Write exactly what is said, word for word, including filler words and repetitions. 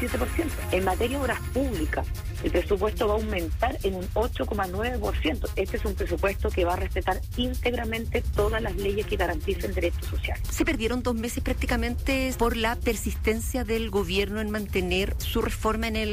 siete por ciento. En materia de obras públicas, el presupuesto va a aumentar en un ocho coma nueve por ciento. Este es un presupuesto que va a respetar íntegramente todas las leyes que garanticen derechos sociales. Se perdieron dos meses prácticamente por la persistencia del gobierno en mantener su reforma en el